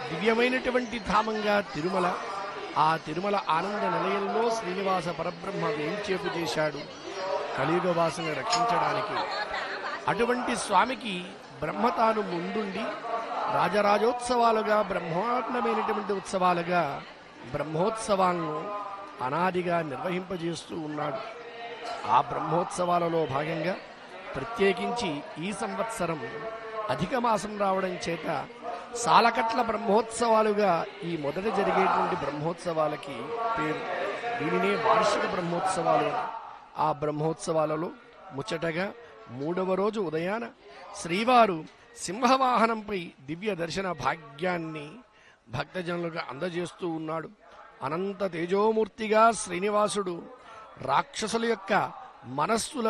దివ్యమైనటువంటి ధామంగా తిరుమల. ఆ తిరుమల ఆనంద నిలయంలో శ్రీనివాస పరబ్రహ్మ వేంచేపు చేశాడు కలియుగ వాసుని రక్షించడానికి. అటువంటి స్వామికి బ్రహ్మ తాను ముందుండి రాజరాజోత్సవాలుగా, బ్రహ్మాండమైనటువంటి ఉత్సవాలుగా బ్రహ్మోత్సవాలను అనాదిగా నిర్వహింపజేస్తూ ఉన్నాడు. ఆ బ్రహ్మోత్సవాలలో భాగంగా ప్రత్యేకించి ఈ సంవత్సరం అధిక మాసం రావడం చేత సాలకట్ల బ్రహ్మోత్సవాలుగా ఈ మొదట జరిగేటువంటి బ్రహ్మోత్సవాలకి పేరు. దీనినే వార్షిక బ్రహ్మోత్సవాలు. ఆ బ్రహ్మోత్సవాలలో ముచ్చటగా 3వ రోజు ఉదయాన శ్రీవారు సింహవాహనంపై దివ్య దర్శన భాగ్యాన్ని భక్తజనులుగా అందజేస్తూ ఉన్నాడు. అనంత తేజోమూర్తిగా శ్రీనివాసుడు రాక్షసుల యొక్క మనస్సుల